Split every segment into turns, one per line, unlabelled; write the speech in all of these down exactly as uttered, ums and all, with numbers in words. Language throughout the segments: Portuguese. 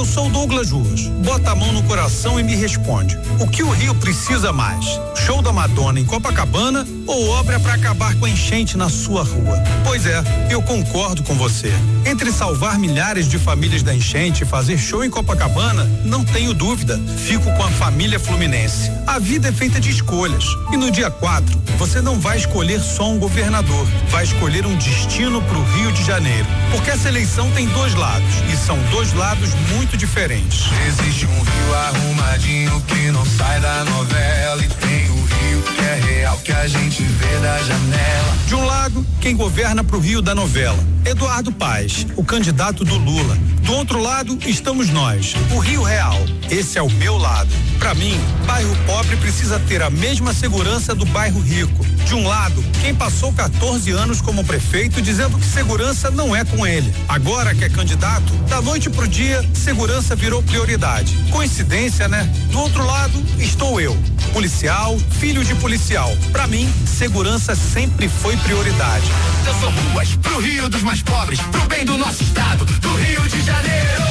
Eu sou o Douglas Ruas. Bota a mão no coração e me responde. O que o Rio precisa mais? Show da Madonna em Copacabana ou obra para acabar com a enchente na sua rua? Pois é, eu concordo com você. Entre salvar milhares de famílias da enchente e fazer show em Copacabana, não tenho dúvida. Fico com a família fluminense. A vida é feita de escolhas. E no dia quatro, você não vai escolher só um governador, vai escolher um destino para o Rio de Janeiro. Porque essa eleição tem dois lados, e são dois lados muito diferentes.
Existe um Rio arrumadinho que não sai da novela, e tem o Rio que é real, que a gente vê da janela.
De um lado, quem governa pro Rio da novela, Eduardo Paes, o candidato do Lula. Do outro lado, estamos nós, o Rio Real. Esse é o meu lado. Para mim, bairro pobre precisa ter a mesma segurança do bairro rico. De um lado, quem passou quatorze anos como prefeito dizendo que segurança não é com ele. Agora que é candidato, da noite pro dia, segurança virou prioridade. Coincidência, né? Do outro lado, estou eu, policial, filho de policial. Para mim, segurança sempre foi prioridade.
Eu sou ruas pro Rio dos mais pobres, pro bem do nosso estado, do Rio de Janeiro.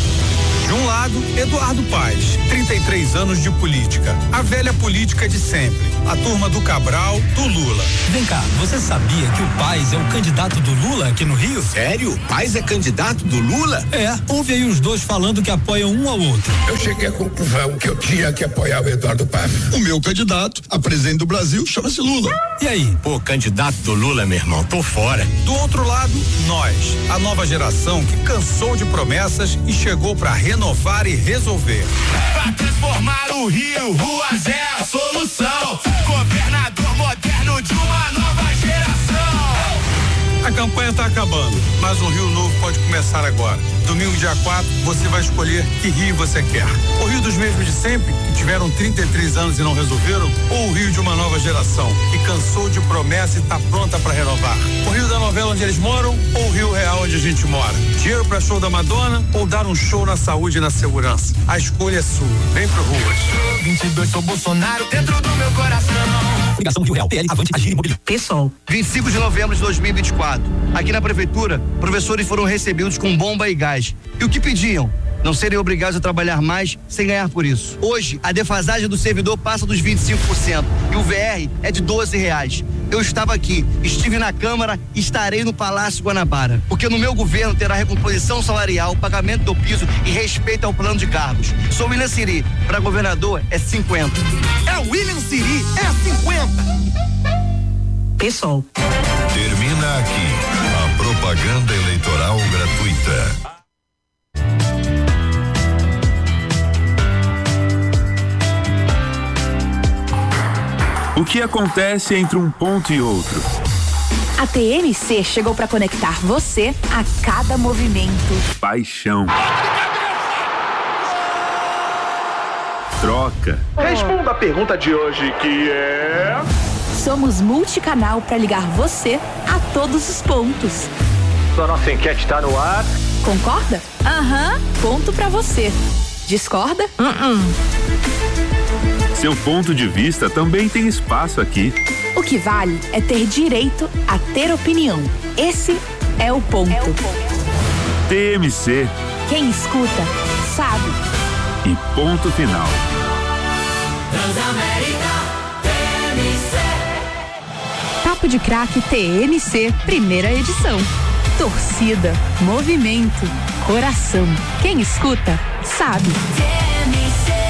De um lado, Eduardo Paes, trinta e três anos de política. A velha política de sempre. A turma do Cabral, do Lula.
Vem cá, você sabia que o Paes é o candidato do Lula aqui no Rio?
Sério? O Paes é candidato do Lula?
É, ouve aí os dois falando que apoiam um ao outro.
Eu cheguei à conclusão que eu tinha que apoiar o Eduardo Paes.
O meu candidato a presidente do Brasil chama-se Lula.
E aí?
Pô, candidato do Lula, meu irmão, tô fora.
Do outro lado, nós, a nova geração que cansou de promessas e chegou pra renovar e resolver.
Pra transformar o Rio, ruas é a solução. Governador moderno de uma nova geração.
A campanha está acabando, mas um Rio novo pode começar agora. Domingo, dia quatro, você vai escolher que Rio você quer. O Rio dos mesmos de sempre, que tiveram trinta e três anos e não resolveram, ou o Rio de uma nova geração, que cansou de promessa e está pronta para renovar. O Rio da novela onde eles moram, ou o Rio real onde a gente mora. Dinheiro para show da Madonna, ou dar um show na saúde e na segurança. A escolha é sua. Vem pro Ruas.
vinte e dois, sou Bolsonaro dentro do meu coração.
Ligação Rio Real, P L, Avante, Agir Imobiliário.
Pessoal.
vinte e cinco de novembro de dois mil e vinte e quatro. Aqui na prefeitura, professores foram recebidos com bomba e gás. E o que pediam? Não serem obrigados a trabalhar mais sem ganhar por isso. Hoje, a defasagem do servidor passa dos vinte e cinco por cento e o V R é de doze reais. Eu estava aqui, estive na Câmara e estarei no Palácio Guanabara. Porque no meu governo terá recomposição salarial, pagamento do piso e respeito ao plano de cargos. Sou William Siri, para governador é cinquenta.
É William Siri, é cinquenta.
Pessoal.
Termina aqui a propaganda eleitoral gratuita.
O que acontece entre um ponto e outro?
A T M C chegou para conectar você a cada movimento.
Paixão. Troca.
Responda a pergunta de hoje, que é...
Somos multicanal para ligar você a todos os pontos.
A nossa enquete está no ar.
Concorda? Aham, uhum. Ponto para você. Discorda? Uh-uh.
Seu ponto de vista também tem espaço aqui.
O que vale é ter direito a ter opinião. Esse é o ponto. É o ponto.
T M C.
Quem escuta, sabe.
E ponto final.
Transamérica T M C.
Papo de Craque T M C, primeira edição. Torcida, movimento, coração. Quem escuta, sabe.
T M C.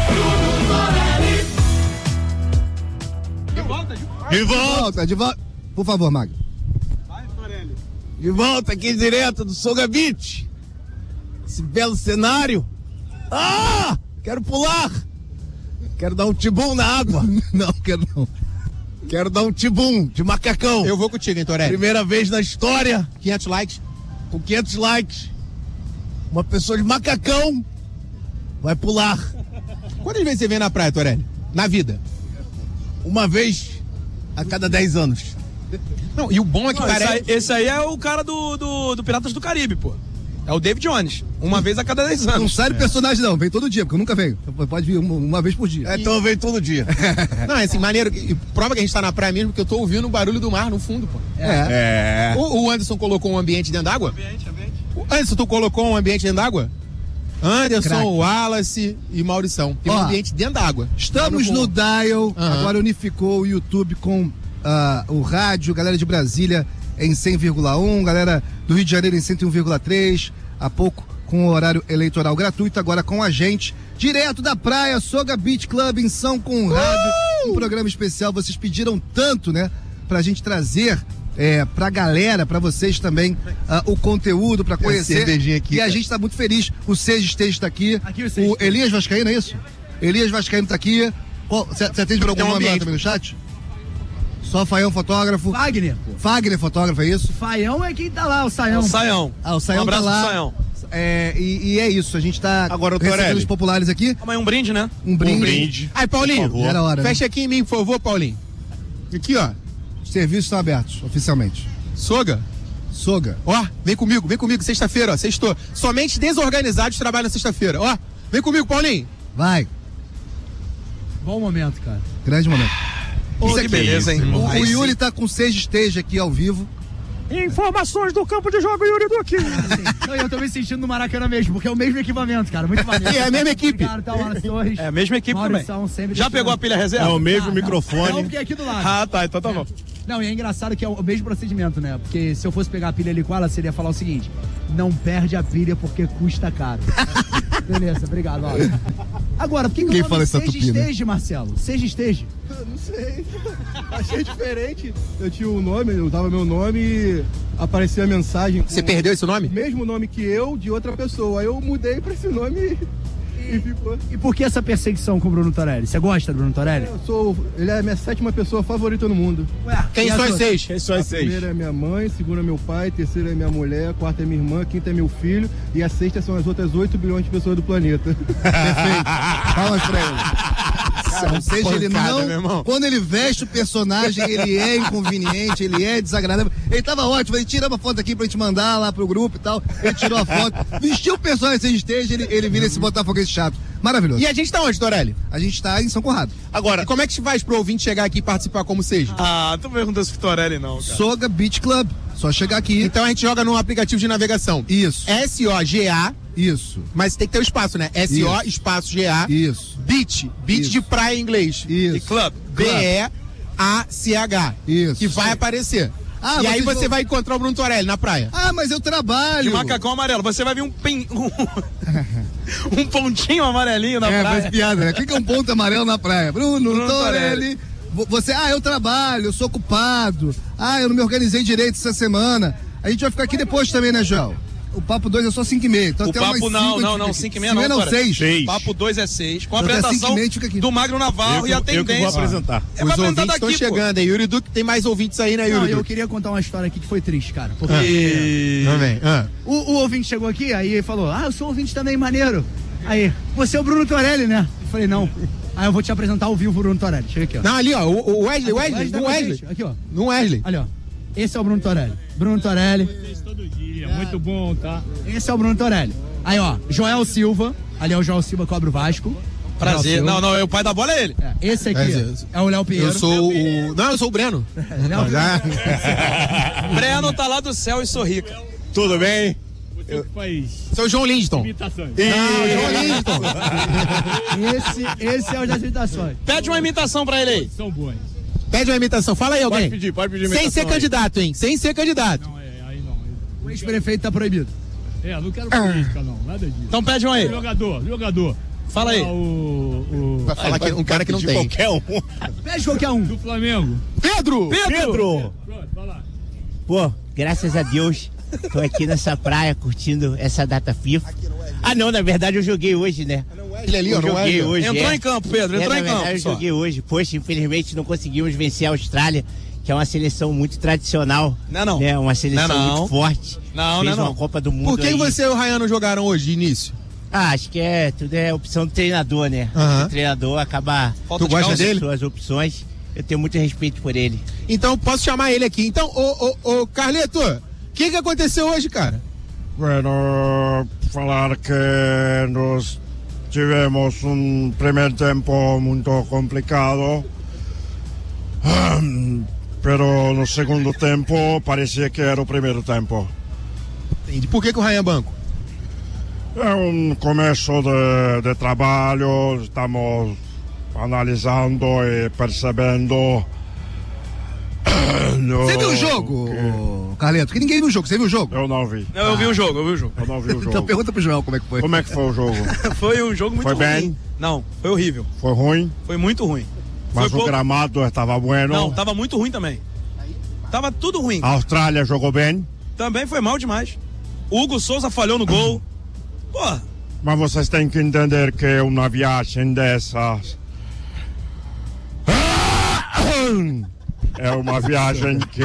De volta, de volta. Por favor, Magno.
Vai, Torelli.
De volta aqui direto do Soga Beach. Esse belo cenário. Ah! Quero pular. Quero dar um tibum na água. Não, quero não. Quero dar um tibum de macacão.
Eu vou contigo, hein, Torelli.
Primeira vez na história.
quinhentos likes.
Com quinhentos likes. Uma pessoa de macacão vai pular.
Quantas vezes você vem na praia, Torelli? Na vida?
Uma vez a cada dez anos.
Não, e o bom é que
Não,
parece...
esse, aí, esse aí é o cara do, do, do Piratas do Caribe, pô. É o David Jones. Uma hum. vez a cada dez anos.
Não sai do personagem, não. Vem todo dia, porque eu nunca venho. Pode vir uma, uma vez por dia.
É, então eu venho todo dia. Não, é assim, maneiro. E prova que a gente tá na praia mesmo, porque eu tô ouvindo o barulho do mar no fundo, pô.
É.
é. O, o Anderson colocou um ambiente dentro d'água?
Ambiente, ambiente.
O Anderson, tu colocou um ambiente dentro d'água? Anderson,
Crack.
Wallace e Maurição. Tem um
Ó,
ambiente dentro da água.
Estamos
Tá no
no Dial,
Uhum.
agora unificou o YouTube com ah, o rádio, galera de Brasília em cem vírgula um, galera do Rio de Janeiro em cento e um vírgula três, há pouco com o horário eleitoral gratuito, agora com a gente, direto da praia, Soga Beach Club em São Conrado, uh! um programa especial, vocês pediram tanto, né, pra gente trazer é, pra galera, pra vocês também, uh, o conteúdo, pra conhecer,
aqui,
e a
cara.
gente tá muito feliz, o Seja Esteja tá aqui,
Aqui o Seja
o Elias Vascaíno, é isso? Elias Vascaíno tá aqui, você atende por algum
Tem um
nome lá
ambiente.
também no chat? Só Faião fotógrafo.
Wagner, pô.
Fagner fotógrafo, é isso?
Faião é quem tá lá, o Saião.
O Saião.
Ah, o Saião
um abraço
tá lá.
pro Saião.
É, e, e é isso, a gente tá
Agora,
recebendo
Torelli.
os populares aqui.
Amanhã um brinde, né?
Um brinde.
Um brinde.
Aí, Paulinho,
Por favor.
Era hora, né?
fecha aqui em mim, por favor, Paulinho. Aqui, ó.
Os serviços estão abertos, oficialmente.
Soga.
Soga.
Ó, vem comigo, vem comigo, sexta-feira, ó, sextou. Somente desorganizados trabalham na sexta-feira, ó. Vem comigo, Paulinho.
Vai,
Bom momento, cara.
grande momento.
Ô,
Isso
que
aqui,
beleza, hein?
O,
Aí
o Yuri
sim.
tá com Seja Esteja aqui ao vivo.
Informações do campo de jogo, Yuri Duque. Não, eu tô me sentindo no Maracanã mesmo, porque é o mesmo equipamento, cara. Muito maneiro.
E é a mesma equipe.
Obrigado, tá, Wallace Torres.
É a mesma equipe também.
Maurição, sempre
Já
deixando-
pegou a pilha reserva?
É o mesmo
Ah, não.
microfone.
Não, porque é aqui do lado.
Ah, tá, então tá bom.
Não, e é engraçado que é o mesmo procedimento, né? Porque se eu fosse pegar a pilha ali com ela, seria falar o seguinte: não perde a pilha porque custa caro. Beleza, obrigado, ó. Agora, por que, que
Quem
o
fala
nome
essa
Seja
tupi, né?
Esteja, Marcelo? Seja Esteja.
Não sei. Achei diferente. Eu tinha um nome, eu dava meu nome e aparecia a mensagem.
Você perdeu esse nome?
Mesmo nome que eu, de outra pessoa. Aí eu mudei pra esse nome e, e ficou.
E por que essa perseguição com o Bruno Torelli? Você gosta do Bruno Torelli?
Eu sou. Ele é a minha sétima pessoa favorita no mundo.
Ué,
Quem
e
são
as
as
outras?
seis?
Quem são as
A
seis?
primeira é minha mãe, segunda é meu pai, terceira é minha mulher, quarta é minha irmã, quinta é meu filho e a sexta são as outras oito bilhões de pessoas do planeta.
Perfeito. Palmas pra ele. Ou seja, ele
pancada,
não.
meu irmão.
Quando ele veste o personagem, ele é inconveniente, ele é desagradável. Ele tava ótimo, ele tira uma foto aqui pra gente mandar lá pro grupo e tal. Ele tirou a foto. Vestiu o personagem Seja Esteja, ele, ele vira esse botafoguense chato. Maravilhoso.
E a gente tá onde, Torelli?
A gente tá em São Conrado.
Agora,
E como é que faz pro ouvinte chegar aqui e participar como seja?
Ah, tu perguntou se o Torelli não, cara.
Soga Beach Club. Só chegar aqui.
Então a gente joga no aplicativo de navegação.
Isso.
S O G A,
Isso.
mas tem que ter o espaço, né? S O
Isso.
espaço G A.
Isso.
Beach. Beach
Isso.
de praia em inglês.
Isso.
E club.
B E A C H.
Isso.
Que vai aparecer.
Ah,
e aí
vocês
você
vão-
vai encontrar o Bruno Torelli na praia.
Ah, mas eu trabalho.
De macacão amarelo. Você vai ver um pen... um pontinho amarelinho na
É,
praia.
faz piada, né? O que que é um ponto amarelo na praia? Bruno,
Bruno
Torelli. Vo- Você, ah, eu trabalho, eu sou ocupado. Ah, eu não me organizei direito essa semana. A gente vai ficar aqui depois também, né, João? O papo dois é só cinco e meia. Então
O
até
papo
umas
não,
cinco
não,
a gente
não,
fica
cinco e
aqui.
meia não,
não,
Torelli.
seis.
Seis.
Papo dois é seis. Com a
Então, até cinco e
apresentação
meia a gente fica aqui.
do Magno Navarro
Eu que-
e a
eu que vou
tendência.
apresentar.
É pra
Os
apresentar
ouvintes estão
daqui, pô.
chegando aí. Yuri Duque, tem mais ouvintes aí, né,
Não,
Yuri
eu
Duque?
queria contar uma história aqui que foi triste, cara. Porque
E...
Também. Ah.
o, o ouvinte chegou aqui, aí ele falou: ah, eu sou ouvinte também, maneiro. Aí, você é o Bruno Torelli, né? Eu falei: não. Aí eu vou te apresentar ao vivo o Bruno Torelli. Chega aqui, ó.
Não, ali, ó. O o Wesley,
Aqui,
Wesley,
tá
no
com a
Wesley.
gente. Aqui, ó.
No Wesley.
Olha, ó. Esse é o Bruno Torelli. Bruno Torelli.
Todo dia, muito bom, tá?
Esse é o Bruno Torelli. Aí, ó, Joel Silva. Ali é o Joel Silva, cobra o Vasco.
Prazer.
Joel
Não,
Silva.
não, é o pai da bola é ele.
É, esse aqui
É,
é o Léo Pinheiro.
Eu sou o. Não, eu sou o Breno.
Léo
Não, já.
Breno tá lá do céu e sorrica.
tudo bem?
Você que faz
Sou o João Lindton.
imitações.
João Lindton.
Esse, esse é o das imitações.
Pede uma imitação pra ele aí.
São bons.
Pede uma imitação. Fala aí, alguém.
Pode pedir, pode pedir
Sem
imitação
ser
aí.
candidato, hein? Sem ser candidato.
Não, é, aí não.
O ex-prefeito tá proibido.
É, não quero política, não. Nada disso.
Então pede um aí.
Jogador, jogador.
Fala aí.
Ah, o, o...
Vai falar que um cara que não tem.
Qualquer um.
Pede qualquer um.
Do Flamengo.
Pedro!
Pedro!
Pronto, vai lá.
Pô, graças a Deus, tô aqui nessa praia curtindo essa data FIFA. Ah, não, na verdade eu joguei hoje, né?
Ele ali, ó,
eu
não é?
joguei hoje.
Entrou
é.
em campo, Pedro, entrou
é,
em
na
campo.
verdade, eu
só.
joguei hoje. Poxa, infelizmente não conseguimos vencer a Austrália, que é uma seleção muito tradicional.
Não é não.
Né? Uma seleção
Não é não.
muito forte.
Não,
Fez
não é não.
uma Copa do Mundo.
Por que
aí.
você e o Rayano jogaram hoje, de início?
Ah, acho que é tudo é opção do treinador, né?
Aham.
O treinador acaba
Falta
Tu
de
gosta
calça.
dele?
suas opções. Eu tenho muito respeito por ele.
Então posso chamar ele aqui. Então, ô, ô, ô Carleto, o que que aconteceu hoje, cara?
Bueno, falar que nós tivemos um primeiro tempo muito complicado, um, pero no segundo tempo parecia que era o primeiro tempo.
Entendi. Por que que o Rayan banco?
É um começo de, de trabalho, estamos analisando e percebendo. No...
Você viu o jogo, que... Carleto? Porque ninguém viu o jogo. Você viu o jogo?
Eu não vi.
Não, eu vi o jogo, eu vi o jogo.
Eu não vi o jogo.
Então pergunta pro João como é que foi.
Como é que foi o jogo?
Foi um jogo muito
foi
ruim.
Foi bem?
Não, foi horrível.
Foi ruim?
Foi muito ruim.
Mas
foi
o
pouco...
gramado estava bueno?
Não, estava muito ruim também. Tava tudo ruim.
A Austrália jogou bem?
Também foi mal demais. O Hugo Souza falhou no gol. Porra.
Mas vocês têm que entender que uma viagem dessas é uma viagem que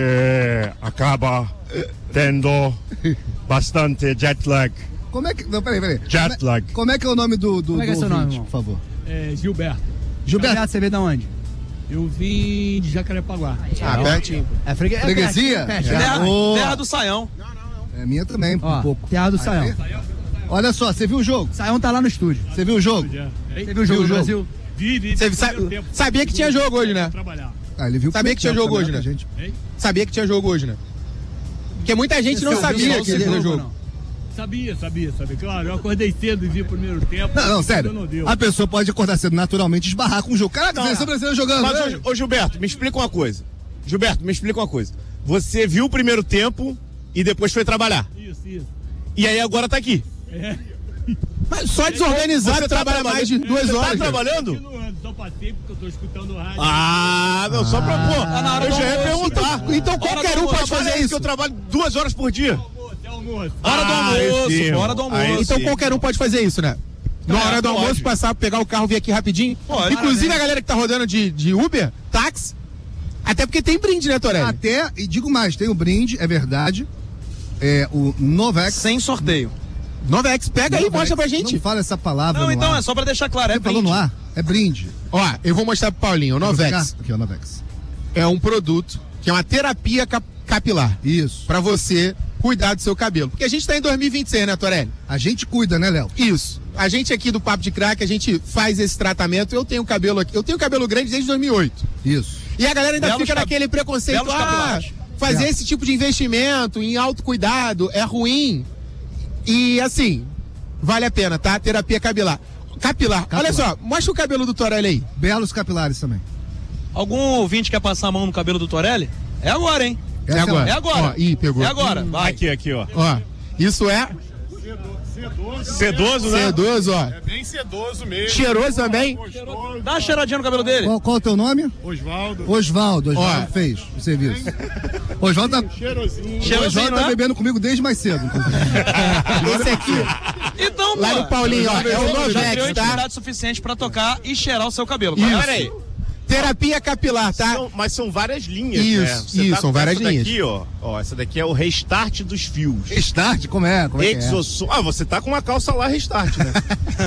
acaba tendo bastante jet lag.
Como é que... Não, peraí, peraí.
Jet lag.
Como é que é o nome do, do,
Como é que é
do
seu nome,
ouvinte,
irmão?
por favor?
É Gilberto.
Gilberto,
você veio de onde?
Eu vim de Jacarepaguá.
Ah, pertinho. É fregue... freguesia?
É,
pertinho, terra, oh. terra do Saião.
É minha também,
Ó,
um pouco.
Terra do Saião.
Olha só, você viu o jogo?
Saião tá lá no estúdio.
Você viu o jogo?
Você viu o jogo do Brasil?
Vi, vi.
Você sa sabia que tinha jogo hoje, né?
Ah, ele viu
sabia que tinha jogo hoje, né?
Gente.
Sabia que tinha jogo hoje, né? Porque muita gente não sabia que tinha jogo.
Sabia, sabia, sabia. Claro, eu acordei cedo e vi o primeiro tempo.
Não, não, sério.
Não
a pessoa pode acordar cedo naturalmente e esbarrar com o jogo. Caraca, a seleção brasileira jogando.
Mas,
né?
ô, ô Gilberto, me explica uma coisa. Gilberto, me explica uma coisa. Você viu o primeiro tempo e depois foi trabalhar.
Isso, isso.
E aí agora tá aqui.
É.
Mas só desorganizado
você
trabalha
tá
mais de duas
você
horas.
Tá trabalhando?
Só passei porque eu tô escutando o rádio.
Ah, não, só pra pôr.
Ah,
eu já ia perguntar.
Então qualquer um pode fazer isso.
Que eu trabalho duas horas por dia.
Almoço.
Hora do almoço, hora do almoço.
Então qualquer um pode fazer isso, né? Na hora do
pode.
almoço, passar, pegar o carro, vir aqui rapidinho.
Pode.
Inclusive a galera que tá rodando de, de Uber, táxi. Até porque tem brinde, né, Torelli?
Até, e digo mais, tem o brinde, é verdade. É o Novex.
Sem sorteio.
Novex, pega aí e mostra pra gente.
Não fala essa palavra.
Não,
no
então
ar.
é só pra deixar claro, é
Você falou
brinde.
no ar? É brinde.
Ó, eu vou mostrar pro Paulinho. O Novex
Aqui, ó, Novex.
é um produto que é uma terapia cap capilar.
Isso.
Pra você cuidar do seu cabelo. Porque a gente tá em dois mil e vinte e seis, né, Torelli?
A gente cuida, né, Léo?
Isso. A gente aqui do Papo de Crack, a gente faz esse tratamento. Eu tenho cabelo aqui. Eu tenho cabelo grande desde dois mil e oito.
Isso.
E a galera ainda
Belos
fica
cab...
naquele preconceito.
Belos
Ah,
capilares.
fazer
É.
esse tipo de investimento em autocuidado é ruim. E assim, vale a pena, tá? Terapia capilar. Capilar.
Capilar.
Olha só, mostra o cabelo do Torelli aí.
Belos capilares também.
Algum ouvinte quer passar a mão no cabelo do Torelli? É agora, hein?
Essa
É agora.
É agora.
Ó, ih, pegou.
É agora, vai.
Aqui, aqui, ó.
Ó, isso é
Sedoso, né?
sedoso, ó.
É bem sedoso mesmo.
Cheiroso também.
Dá uma cheiradinha no cabelo dele.
Qual, qual é o teu nome?
Osvaldo.
Osvaldo. Osvaldo
Ó.
fez o serviço. Osvaldo tá,
Cheirosinho.
Cheirosinho,
Osvaldo tá
tá?
bebendo comigo desde mais cedo, inclusive.
Esse aqui,
Então,
lá
pô,
no Paulinho, ó, é o
já criou
Novex, tá?
intimidade suficiente pra tocar e cheirar o seu cabelo.
Isso.
Tá?
Peraí.
Terapia capilar, tá?
São- mas são várias linhas,
Isso,
né? Você
isso,
tá
são
com
várias
essa
linhas.
Daqui, ó, ó, essa daqui é o restart dos fios.
Restart? Como é? Como é que é?
Exosso... Ah, você tá com uma calça lá restart, né?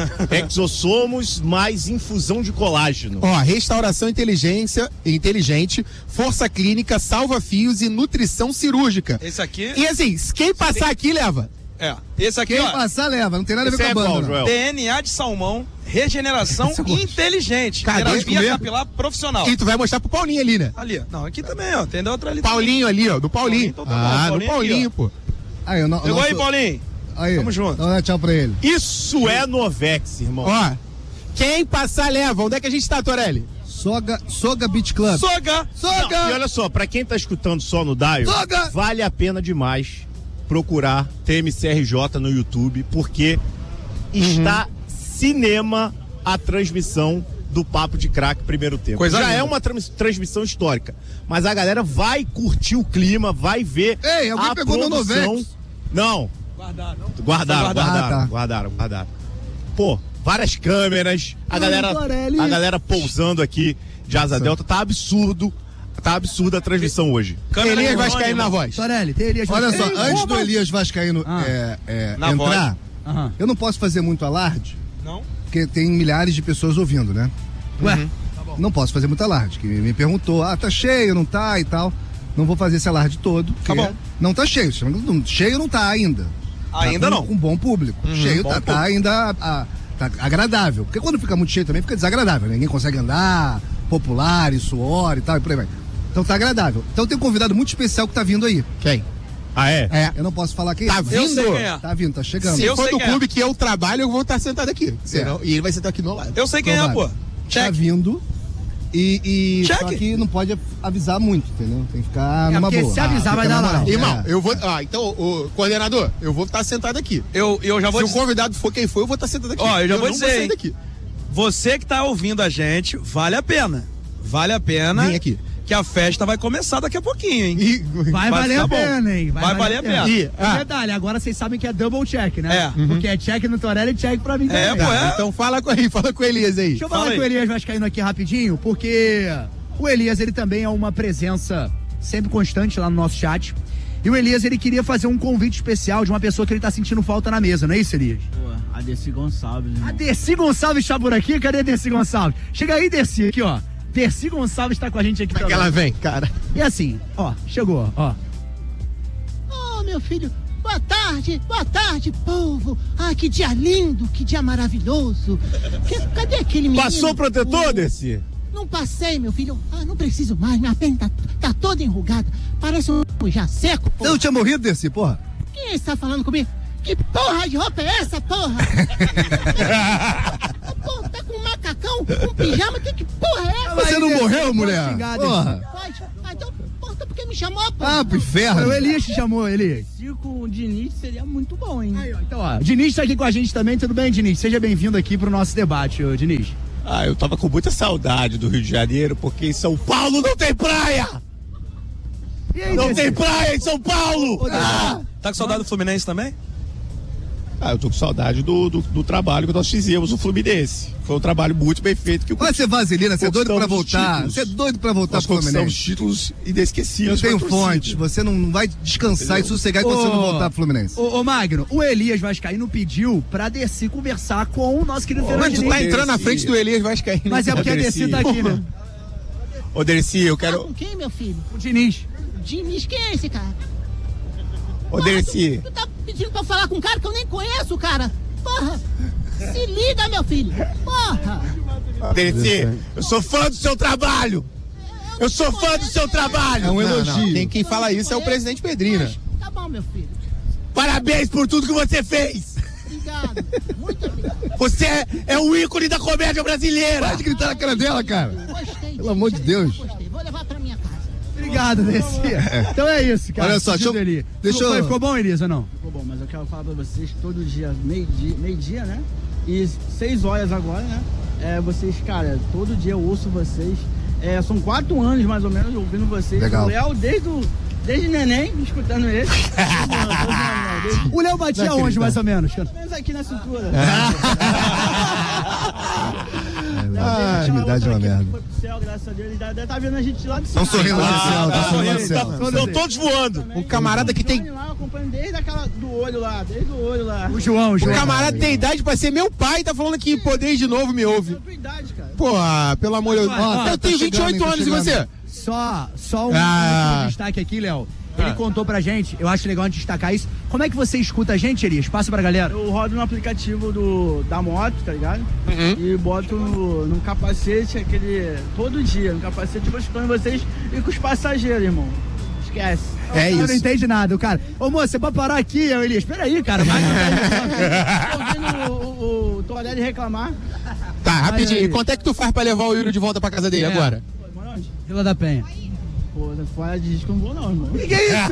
Exossomos mais infusão de colágeno.
Ó, restauração inteligência, inteligente, força clínica, salva fios e nutrição cirúrgica.
Esse aqui.
E assim, quem passar aqui leva.
É. Esse aqui,
Quem
ó.
passar, leva. Não tem nada a ver
Esse
com a
é
banda,
qual,
não.
Joel?
D N A de salmão, regeneração
Esse eu gosto.
inteligente.
Cadê de
Terapia
comer?
capilar profissional.
E tu vai mostrar pro Paulinho ali, né?
Ali, ó. Não, aqui também, ó. Tem da outra ali.
Paulinho ali, ó, do Paulinho.
Então tá bom,
ah, do
Paulinho
Paulinho,
aqui,
pô.
Aí, o no, o
Pegou
nosso...
aí, Paulinho?
Aí.
Tamo junto.
Então dá tchau pra ele.
Isso é Novex, irmão.
Ó, quem passar leva. Onde é que a gente tá, Torelli?
Soga, Soga Beach Club.
Soga!
Soga!
Não, e olha só, pra quem tá escutando só no Dial,
Soga!
vale a pena demais procurar T M C R J no YouTube, porque está cinema a transmissão do Papo de Crack primeiro tempo.
Coisa
Já
linda.
é uma trans- transmissão histórica, mas a galera vai curtir o clima, vai ver
Ei, alguém
a
pegou meu
produção.
Novex?
Não,
Guardaram.
guardaram,
Ah,
guardaram,
tá.
guardaram, guardaram. Pô, várias câmeras, a
Ai,
galera,
Torelli.
a galera pousando aqui de Asa Delta, tá absurdo, tá absurda a transmissão hoje.
Câmera
Elias
de
vai
drone,
cair na
irmão.
voz.
Torelli, tem Elias
Olha só,
Vascaíno.
antes do Elias Vascaíno
Ah.
é, é,
Na
entrar,
Aham.
eu não posso fazer muito alarde,
Não?
porque tem milhares de pessoas ouvindo, né?
Ué,
Não posso fazer muito alarde, que me perguntou, ah, tá cheio, não tá e tal. Não vou fazer esse alarde todo, porque
Tá bom.
não tá cheio. Cheio não tá ainda.
Ainda
tá
não.
Com um bom público.
Uhum,
cheio
bom
tá, tá
público.
ainda a- tá agradável. Porque quando fica muito cheio também fica desagradável, né? Ninguém consegue andar, popular e suor e tal, e por aí vai. Então tá agradável. Então tem um convidado muito especial que tá vindo aí.
Quem?
Ah, é?
É. Eu não posso falar quem
Tá
é.
vindo?
Eu sei quem é.
Tá vindo, tá chegando.
Se
Eu
for
sei
do
quem é.
clube que eu trabalho, eu vou estar sentado aqui. Senão, E ele vai sentar aqui no lado.
Eu sei quem é,
Provável.
pô.
Tá
Check.
vindo. E, e
Check.
só que não pode avisar muito, entendeu? Tem que ficar
É,
numa
porque
boa.
se avisar,
Fica
vai
na
dar lá.
moral.
Irmão,
É.
eu vou. Ah, então, o coordenador, eu vou estar sentado aqui.
Eu, eu já vou
Se
dizer-
o convidado for quem for, eu vou estar sentado aqui.
Ó, eu já vou
não
dizer,
sair
hein?
daqui.
Você que tá ouvindo a gente, vale a pena. Vale a pena.
Vem aqui.
Que a festa vai começar daqui a pouquinho, hein?
E-
Vai, valer
ficar
a
bom.
pena, hein?
Vai, valer a pena.
E-
E
ah,
detalhe, agora vocês sabem que é double check, né?
É.
Porque é check no Torelli e check pra mim
É,
também.
pô, é.
Então fala com ele, fala com o Elias aí.
Deixa eu falar
Fala
que o
aí.
Elias Vascaíno aqui rapidinho, porque o Elias, ele também é uma presença sempre constante lá no nosso chat. E o Elias, ele queria fazer um convite especial de uma pessoa que ele tá sentindo falta na mesa, não é isso, Elias?
Pô, a Desi Gonçalves. irmão.
A Dercy Gonçalves tá por aqui? Cadê a Dercy Gonçalves? Chega aí, Dercy, aqui, ó. Dercy Gonçalves tá com a gente aqui
Como é que
também.
ela vem, cara?
E assim, ó, chegou, ó.
Oh, meu filho, boa tarde, boa tarde, povo. Ah, que dia lindo, que dia maravilhoso. Que- cadê aquele menino?
Passou o protetor,
Uh,
Dercy?
Não passei, meu filho. Ah, não preciso mais, minha pele tá, tá toda enrugada. Parece um já seco,
Você não tinha morrido, Dercy, porra?
Quem está falando comigo? Que porra de roupa é essa, porra? Pô, tá com um macacão, um pijama, que, que porra é essa?
Você não morreu, mulher?
xingar,
Porra.
Pode. Ah, então, porra, então por que me chamou, pô?
Ah, pro inferno.
O Elias te chamou, Elias.
Se com o Diniz seria muito bom, hein?
Aí, ó, então, ó, o Diniz tá aqui com a gente também, tudo bem, Diniz? Seja bem-vindo aqui pro nosso debate, ô, Diniz.
Ah, eu tava com muita saudade do Rio de Janeiro, porque em São Paulo não tem praia!
E aí,
Não
Dercy?
tem praia em São Paulo! Ah!
Tá com saudade do Fluminense também?
Ah, eu tô com saudade do, do, do trabalho que nós fizemos no Fluminense. Foi um trabalho muito bem feito. Que
Vai ser vaselina, você é doido pra
Conquistamos
voltar.
títulos.
Você é doido pra voltar
Nós
pro
conquistamos
Fluminense.
títulos
Eu
inesquecíveis.
tenho
pra torcida.
fonte, você não vai descansar e sossegar enquanto você não voltar pro Fluminense.
Ô, ô, Magno, o Elias Vascaíno pediu pra Descer conversar com o nosso querido
Mas
Fernando
tu
Diniz.
tá entrando na
Dercy.
frente do Elias Vascaíno.
Mas é porque a
Dercy.
Descer tá aqui, né?
Ô, Dercy, eu
Tá
quero...
com quem, meu filho?
O Diniz.
Diniz, quem é esse cara?
Ô, Dercy,
Tu tá pedindo pra falar com um cara que eu nem conheço, cara. Porra, se liga, meu filho. Porra.
Dercy, eu sou fã do seu trabalho! Eu sou fã do seu trabalho!
É um
Não,
elogio.
não, Quem, quem fala isso é o presidente Pedrina.
Tá bom, meu filho.
Parabéns por tudo que você fez!
Obrigado. Muito obrigado.
Você é, é o ícone da comédia brasileira!
Pode gritar na cara dela, cara.
Gostei.
Pelo amor de Deus.
Gostei. Vou levar pra minha casa.
Obrigado, Descer. Então é isso, cara.
Olha só,
Pedido
deixa eu-
ali.
deixa
Ficou-
eu-
Ficou bom, Elias, ou não?
Ficou bom, mas eu quero falar pra vocês que todo dia, meio-dia, meio-dia, né? E seis horas agora, né? É, vocês, cara, todo dia eu ouço vocês. É, são quatro anos, mais ou menos, ouvindo vocês.
Legal.
O Léo, desde o desde neném, escutando ele. Não, não, não, desde-
O Léo batia
Não,
onde,
querida.
mais ou menos?
Pelo menos aqui na cintura.
A intimidade é uma merda.
Foi pro céu, graças a Deus. Ele deve estar vendo a gente lá do
Estão
céu.
sorrindo lá no céu,
Ah,
estão sorrindo lá no
tá
céu.
sorrindo, Estão todos voando!
Um camarada que tem.
Johnny lá, eu acompanho desde aquela do olho lá, desde o olho lá.
O João, o
O
João.
camarada tem idade pra ser meu pai e tá falando que poder de novo me ouve.
Tua idade, cara.
Porra, pelo amor de Deus.
Ó,
Eu
tá
tenho vinte e oito
chegando, hein, tá
anos e
chegando.
você?
Só, só um,
Ah.
um destaque aqui, Léo. Ele contou pra gente, eu acho legal a gente destacar isso. Como é que você escuta a gente, Elias? Passa pra galera.
Eu rodo no aplicativo do, da moto, tá ligado?
Uhum.
E boto no, no capacete, aquele. Todo dia, no capacete, vou escutando vocês e com os passageiros, irmão. Esquece.
É
Eu não
isso.
entende nada, o cara. Ô, moço, você pode parar aqui, eu, Elias. Peraí, cara. Mas
Tô ouvindo o, o, o Torelli reclamar.
Tá, rapidinho.
aí.
E quanto é que tu faz pra levar o Yuri de volta pra casa dele
É.
agora?
Pô, mano, onde?
Vila da Penha.
Pô, fora de disco eu não vou não, irmão.
Que que é isso?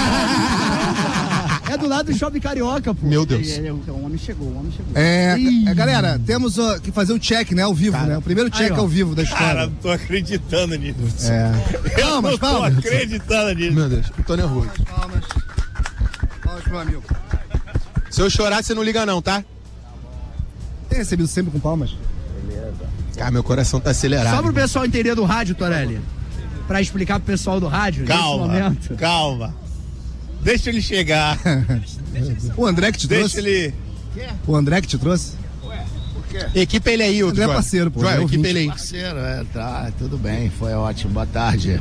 É do lado do Shopping Carioca, pô.
Meu Deus.
Ele- ele- o homem chegou, o homem chegou.
É,
Ih.
é, galera, temos ó, que fazer o check, né, ao vivo, né? O primeiro check
Aí, ó.
ao vivo da
Cara,
história.
não tô acreditando nisso.
É.
Eu
Palmas,
não tô
palmas.
acreditando nisso.
Meu Deus, eu tô nervoso.
Palmas. Palmas pro amigo.
Se eu chorar, você não liga não, tá?
Tem recebido sempre com palmas?
Cara, meu coração tá acelerado.
Só pro pessoal entender do rádio, Torelli. Pra explicar pro pessoal do rádio,
Calma,
nesse momento.
calma. Deixa ele chegar.
O André que te
Deixa
trouxe?
ele...
O André que te trouxe?
Equipa ele aí, o
André é parceiro, pô.
Joel,
é
equipa
ouvinte.
ele aí.
Parceiro, é, tá, tudo bem, foi ótimo, boa tarde.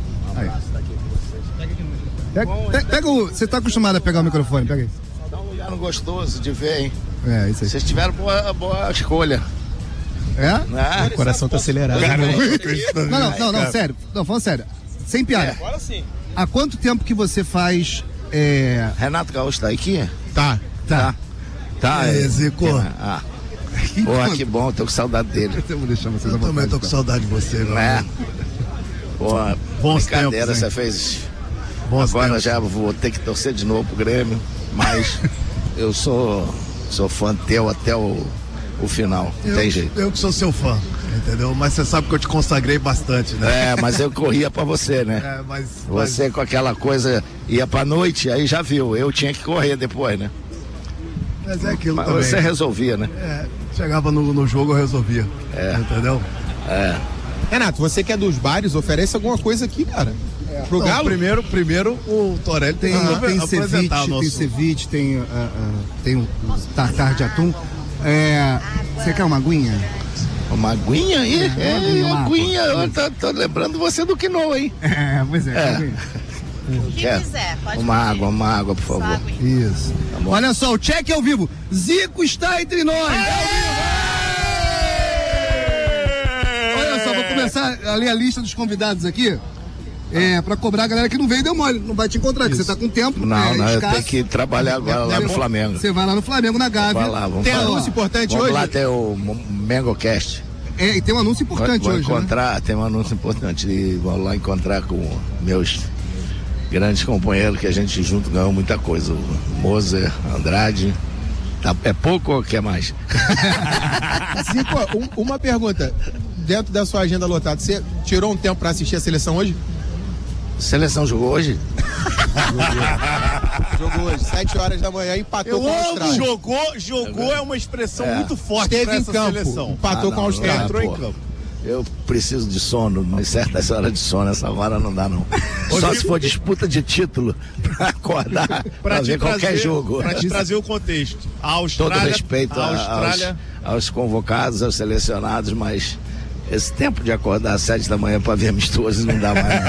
Pega, pe- pega o. Você tá acostumado a pegar o microfone, pega aí.
Dá um lugar gostoso de ver, hein?
É, isso aí.
Vocês tiveram boa, boa escolha.
É?
Né?
O coração tá acelerado.
Cara,
né?
eu não tô acreditando
Não, não,
nisso,
não, não,
cara.
sério. Não, falando sério. Sem piada.
Agora sim.
Há quanto tempo que você faz é...
Renato Gaúcho tá aqui?
Tá.
Tá.
Tá.
É, Zico.
Ah. Pô, que bom, tô com saudade dele.
Eu vou deixar vocês à
Eu também tô com saudade de você, meu
É.
amigo.
Pô,
Bons
brincadeira
tempos,
você
hein?
fez.
Bons
Agora
tempos.
já vou ter que torcer de novo pro Grêmio, mas eu sou, sou fã teu até o, o final, não
Eu,
tem jeito.
eu que sou seu fã, entendeu? Mas você sabe que eu te consagrei bastante, né?
É, mas eu corria pra você, né?
É, mas,
Você com aquela coisa, ia pra noite, aí já viu, eu tinha que correr depois, né?
mas é aquilo
Mas
também.
você resolvia, né?
É, chegava no, no jogo, eu resolvia.
É.
Entendeu?
É.
Renato, você que é dos bares, oferece alguma coisa aqui, cara. Pro
Não,
Galo?
Primeiro, primeiro o Torelli
Tem,
tem, que
tem
apresentar
ceviche,
o nosso...
tem ceviche, tem, uh, uh, tem o tartar de atum. É, você quer uma aguinha?
Uma aguinha aí?
É,
É,
uma aguinha, uma
aguinha,
água.
eu tô, tô lembrando você do Quinoa, hein?
É, pois é.
É.
aguinha.
O que quiser, pode Uma pedir. água, uma água, por favor.
Isso.
Tá bom.
Olha só, o check ao vivo. Zico está entre nós. Olha só, vou começar a ler a lista dos convidados aqui. É, pra cobrar a galera que não veio, deu mole. Não vai te encontrar, que você tá com tempo.
Não,
é,
não, eu
escasso.
tenho que trabalhar agora lá no Flamengo.
Você vai lá no Flamengo, na Gávea.
Vai lá, vamos
Tem
falar.
anúncio importante
vamos
hoje?
lá, tem o MengoCast.
É, e tem um anúncio importante
vou, vou
hoje, né?
encontrar, tem um anúncio importante. E vou lá encontrar com meus grandes companheiros que a gente junto ganhou muita coisa. O Moser, Andrade. Tá, é pouco ou quer mais?
Zico, um- uma pergunta. Dentro da sua agenda lotada, você tirou um tempo pra assistir a seleção hoje?
Seleção jogou hoje?
Jogou hoje, sete horas da manhã, empatou
Eu
com a
amo
Austrália.
jogou, jogou é uma expressão
É.
muito forte
Esteve
pra
em
essa
campo,
seleção.
empatou
Ah,
com a
não,
Austrália.
não,
Entrou em
pô.
campo.
Eu preciso de sono, mas certas horas de sono, essa hora não dá não. Só se for disputa de título pra acordar, pra,
Pra
ver
te
qualquer
trazer-
jogo.
Pra te trazer o contexto. A Austrália,
Todo respeito
a
a-
Austrália
aos, aos convocados, aos selecionados, mas esse tempo de acordar às sete da manhã pra ver amistoso não dá mais.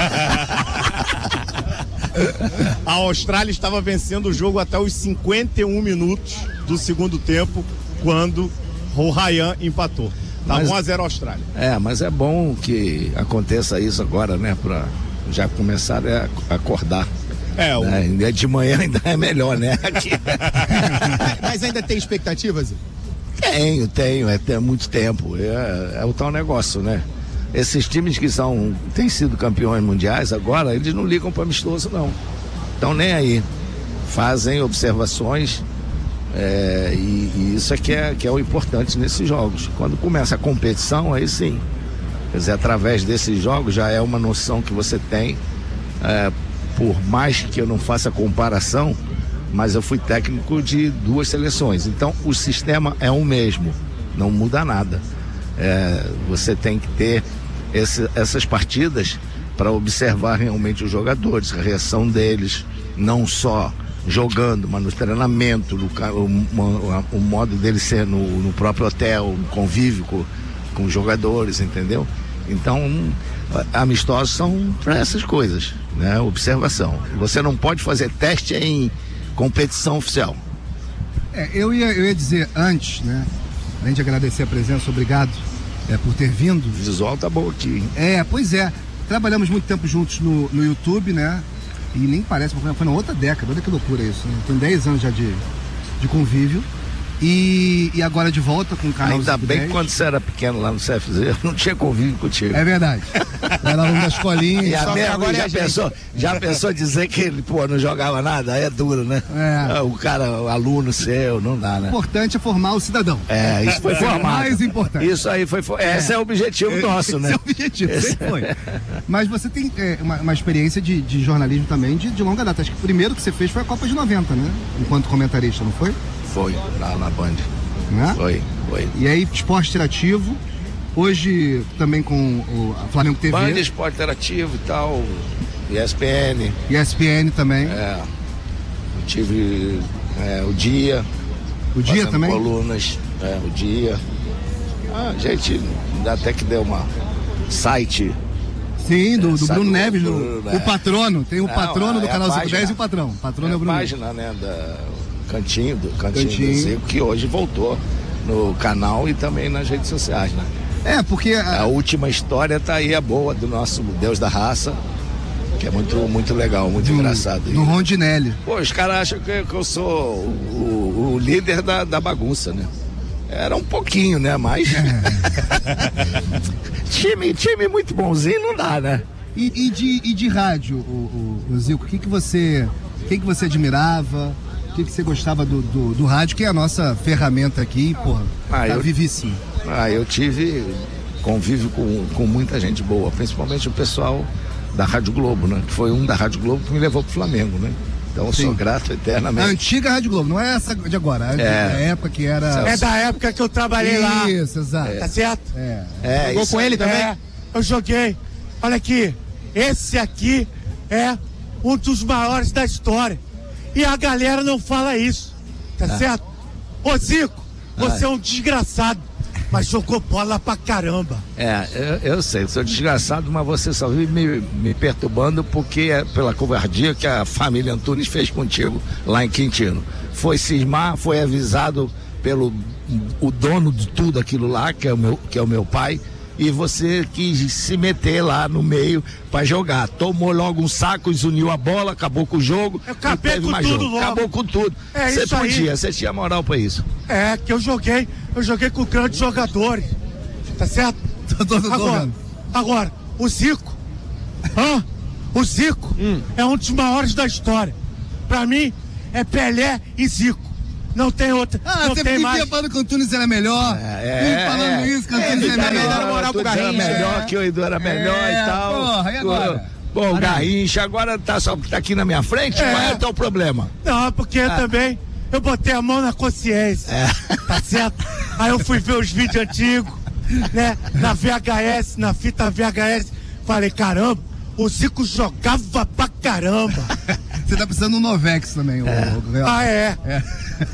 A Austrália estava vencendo o jogo até os cinquenta e um minutos do segundo tempo, quando o Ryan empatou. Tá
Mas-
um a zero a Austrália.
É, mas é bom que aconteça isso agora, né? Pra já começar a acordar.
É, o...
né? De manhã ainda é melhor, né? Aqui.
Mas ainda tem expectativas?
Tenho, tenho, é, tem muito tempo. É, é o tal negócio, né? Esses times que são, têm sido campeões mundiais agora, eles não ligam para amistoso, não. Estão nem aí. Fazem observações é, e, e isso é que, é que é o importante nesses jogos. Quando começa a competição, aí sim. Quer dizer, através desses jogos já é uma noção que você tem. É, por mais que eu não faça comparação, mas eu fui técnico de duas seleções. Então o sistema é o mesmo, não muda nada. É, você tem que ter esse, essas partidas para observar realmente os jogadores, a reação deles, não só jogando, mas no treinamento, no, o, o, o modo deles ser no, no próprio hotel, no convívio com, com os jogadores, entendeu? Então, amistosos são para essas coisas, né? Observação. Você não pode fazer teste em competição oficial.
É, eu ia, eu ia dizer antes, né? Além de agradecer a presença, obrigado é, por ter vindo.
O visual tá bom aqui, hein?
É, pois é. Trabalhamos muito tempo juntos no, no YouTube, né? E nem parece, porque foi na outra década, olha que loucura isso, né? Tem dez anos já de, de convívio. E, e agora de volta com o canal
Ainda
Zico
bem
dez.
que quando você era pequeno lá no C F Z, eu não tinha convívio contigo.
É verdade. Era aluno da escolinha.
E a
só que
mesmo,
agora é
já,
a gente.
pensou, já pensou dizer que ele, pô, não jogava nada? Aí é duro, né?
É.
O cara, o aluno seu, não dá,
O
né?
importante é formar o cidadão.
É, isso foi
Esse é o
formado.
mais importante.
Isso aí foi. for- Esse é, o objetivo nosso, né?
Esse é o objetivo,
Esse-
sempre foi. Mas você tem é, uma, uma experiência de, de jornalismo também de, de longa data. Acho que o primeiro que você fez foi a Copa de noventa, né? Enquanto comentarista, não foi?
Foi, lá na Band.
Né?
Foi, foi.
E aí, esporte interativo. Hoje também com o a Flamengo T V.
Band, Esporte Interativo e tal, E S P N.
E S P N também.
É. Eu tive é, o Dia.
O Dia
fazendo
também?
Colunas, é, o Dia. Ah, gente, até que deu uma site.
Sim, do, do
Sabe,
Bruno Neves, do,
Bruno,
o
é.
patrono. Tem o
Não,
patrono do
é a
canal Zico
página.
dez e o patrão. O patrono é,
É
o
a
Bruno
página, né, da Cantinho, do Cantinho,
Cantinho.
do Zico, que hoje voltou no canal e também nas redes sociais, né?
É, porque...
A, a última história tá aí, a boa, do nosso Deus da Raça, que é muito, muito legal, muito
do,
engraçado.
Do Rondinelli.
Pô, os caras acham que, que eu sou o, o líder da, da bagunça, né? Era um pouquinho, né? Mas. time, time muito bonzinho não dá, né?
E, e, de, e de rádio, o, o, o Zico, o que, que você. Quem que você admirava? O que, que você gostava do, do, do rádio, que é a nossa ferramenta aqui, porra,
ah,
tá
eu,
vivíssimo.
Ah, eu tive convívio com, com muita gente boa, principalmente o pessoal da Rádio Globo, né? Que foi um da Rádio Globo que me levou pro Flamengo, né? Então eu sou grato eternamente.
A antiga Rádio Globo, não é essa de agora, é da época que era...
É da época que eu trabalhei lá.
Isso, exato.
Tá certo?
É.
é
Jogou
isso,
com ele também?
É.
Eu joguei. Olha aqui, esse aqui é um dos maiores da história. E a galera não fala isso, tá
ah.
certo? Ô Zico, você
ah.
é um desgraçado, mas jogou bola pra caramba.
É, eu, eu sei, sou desgraçado, mas você só vive me, me perturbando porque é pela covardia que a família Antunes fez contigo lá em Quintino. Foi cismar, foi avisado pelo o dono de tudo aquilo lá, que é o meu, que é o meu pai, e você quis se meter lá no meio pra jogar. Tomou logo um saco, desuniu a bola, acabou com o jogo.
Eu acabei com tudo
jogo.
logo.
Acabou com tudo.
É
você
isso
podia,
aí.
você tinha moral pra isso.
É, que eu joguei, eu joguei com grandes jogadores, tá certo?
Tô, tô, tô
agora,
vendo.
agora, o Zico, hã? O Zico hum. é um dos maiores da história. Pra mim, é Pelé e Zico. Não tem outra.
Ah,
não
você
tem mais.
fica falando que o Antunes era melhor.
É,
é falando
é,
isso, que o Antunes
é,
era melhor.
Era moral pro Garrincha. Era melhor, que o Edu era melhor
é,
e tal.
Porra, e agora?
Bom, o Garrincha agora tá só tá aqui na minha frente,
É.
qual é o teu problema?
Não, porque
Ah.
eu também, eu botei a mão na consciência,
É.
tá certo? Aí eu fui ver os vídeos antigos, né? Na V H S, na fita V H S, falei, caramba, o Zico jogava pra caramba.
Você tá precisando de um Novex também,
É.
o, o,
Ah, é?
é.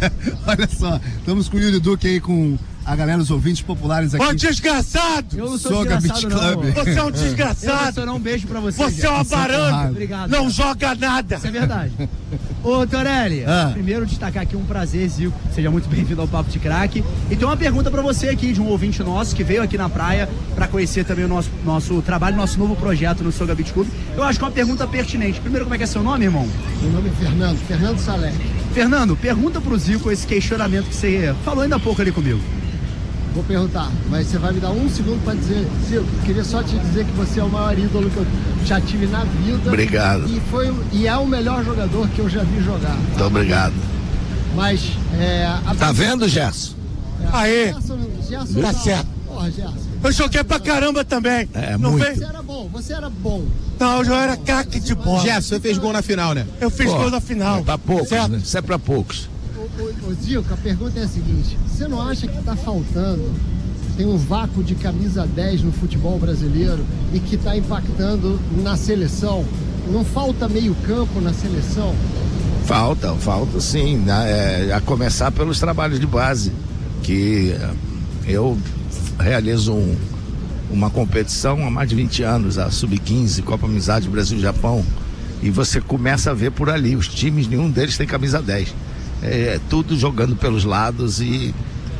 Olha só, estamos com o Yuri Duque aí, com a galera, os ouvintes populares aqui.
Ô, desgraçado!
Eu não sou
Soga
desgraçado,
Beach Club.
não.
Você é um
Eu
desgraçado!
só não um beijo pra você.
Você é uma
Jéssica.
baranda!
Obrigado.
Não
cara.
joga nada!
Isso é verdade. Ô, Torelli,
Ah.
primeiro destacar aqui um prazer, Zico. Seja muito bem-vindo ao Papo de Craque. E tem uma pergunta pra você aqui, de um ouvinte nosso que veio aqui na praia pra conhecer também o nosso, nosso trabalho, nosso novo projeto no Soga Beach Club. Eu acho que é uma pergunta pertinente. Primeiro, como é que é seu nome, irmão?
Meu nome é Fernando, Fernando Salé.
Fernando, pergunta pro Zico esse questionamento que você falou ainda há pouco ali comigo.
Vou perguntar, mas você vai me dar um segundo para dizer, Zico, queria só te dizer que você é o maior ídolo que eu já tive na vida.
Obrigado.
E, foi, e é o melhor jogador que eu já vi jogar.
Muito obrigado.
Mas, é... A...
Tá vendo, Gerson?
Aê!
Gerson, Gerson,
Tá
não.
certo.
Porra, Gerson.
Eu joguei pra caramba também.
É,
não
muito.
vem?
Você era bom, você era bom.
Não, eu já era craque de bola. Jefferson, você fez gol na final, né? Eu fiz
Pô,
gol na final.
É pra poucos,
certo?
né? Isso é pra poucos.
Ô, ô, ô, Zico, a pergunta é a seguinte, você não acha que tá faltando, tem um vácuo de camisa dez no futebol brasileiro e que tá impactando na seleção? Não falta meio campo na seleção?
Falta, falta sim, né? É, a começar pelos trabalhos de base, que eh, eu realizo um, uma competição há mais de vinte anos, a sub quinze, Copa Amizade Brasil-Japão, e você começa a ver por ali, os times, nenhum deles tem camisa dez, é, é tudo jogando pelos lados e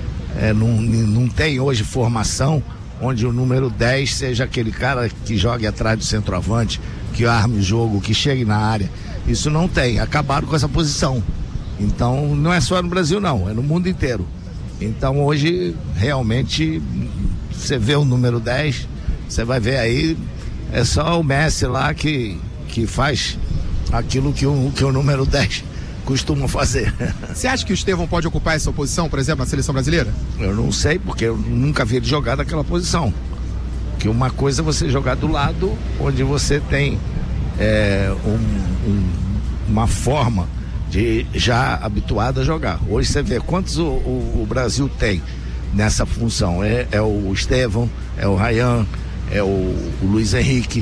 é, não, não tem hoje formação onde o número dez seja aquele cara que jogue atrás do centroavante, que arme o jogo, que chegue na área. Isso não tem, acabaram com essa posição. Então não é só no Brasil não, é no mundo inteiro. Então hoje realmente você vê o número dez, você vai ver aí, é só o Messi lá que, que faz aquilo que o, que o número dez costuma fazer.
Você acha que o Estevão pode ocupar essa posição, por exemplo, na seleção brasileira?
Eu não sei, porque eu nunca vi ele jogar naquela posição. Que uma coisa é você jogar do lado onde você tem é, um, um, uma forma de já habituado a jogar. Hoje você vê quantos o, o, o Brasil tem nessa função. É, é o Estevão, é o Ryan, é o, o Luiz Henrique.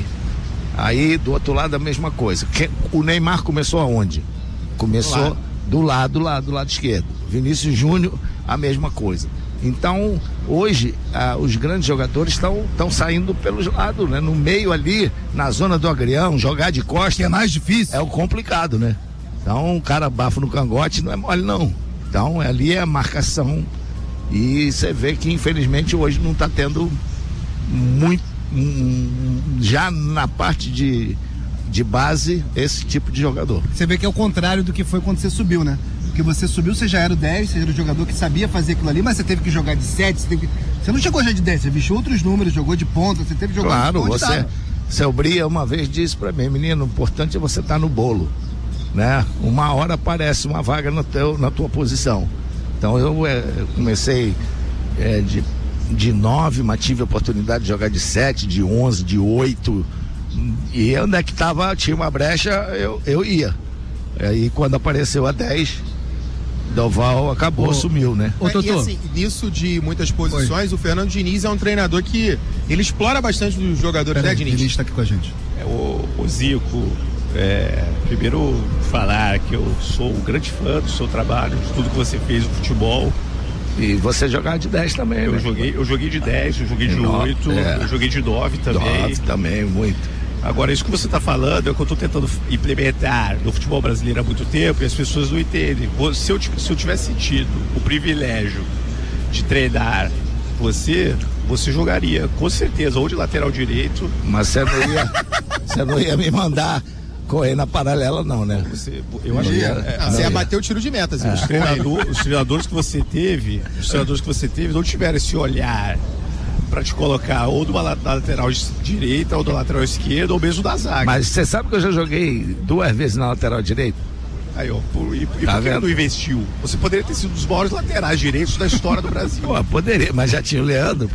Aí do outro lado a mesma coisa. Que, o Neymar começou aonde? Começou do lado, do lado, do lado esquerdo. Vinícius Júnior, a mesma coisa. Então, hoje, ah, os grandes jogadores estão saindo pelos lados, né? No meio ali, na zona do agrião, jogar de costas.
Que é mais difícil.
É o complicado, né? Então, o cara bafo no cangote não é mole, não. Então, ali é a marcação. E você vê que, infelizmente, hoje não está tendo muito. Hum, já na parte de de base esse tipo de jogador.
Você vê que é o contrário do que foi quando você subiu, né? Porque você subiu, você já era o dez, você era o jogador que sabia fazer aquilo ali, mas você teve que jogar de sete, você, teve que... você não chegou já de dez, você vestiu outros números, jogou de ponta, você teve que jogar
claro,
de
você, seu Bria uma vez disse pra mim, menino, o importante é você estar no bolo, né? Uma hora aparece uma vaga no teu, na tua posição. Então eu é, comecei é, de, de nove, mas tive a oportunidade de jogar de sete, de onze, de oito, e onde é que tava, tinha uma brecha, eu, eu ia. Aí quando apareceu a dez, Doval acabou,
Ô,
sumiu, né?
É, e assim, nisso de muitas posições, Oi. o Fernando Diniz é um treinador que ele explora bastante dos jogadores,
Pera
né, Diniz?
Diniz tá aqui com a gente.
É, o, o Zico, é, primeiro falar que eu sou um grande fã do seu trabalho, de tudo que você fez no futebol.
E você jogar de dez também,
eu
né?
Joguei, eu joguei de dez, eu joguei de oito, é. eu joguei de nove também.
nove também, muito.
Agora, isso que você está falando é o que eu estou tentando implementar no futebol brasileiro há muito tempo e as pessoas não entendem. Se eu, se eu tivesse tido o privilégio de treinar você, você jogaria, com certeza, ou de lateral direito.
Mas você não ia, você não ia me mandar correr na paralela, não, né?
Você, eu acho que
é, você ia bater o tiro de meta, assim.
É. Os, treinador, os treinadores que você teve, os treinadores que você teve não tiveram esse olhar pra te colocar ou numa lateral direita ou da lateral esquerda ou mesmo da zaga.
Mas você sabe que eu já joguei duas vezes na lateral direita?
Aí, ó, por, e, e
tá
por que não investiu? Você poderia ter sido um dos maiores laterais direitos da história do Brasil.
Pô, poderia, mas já tinha o Leandro.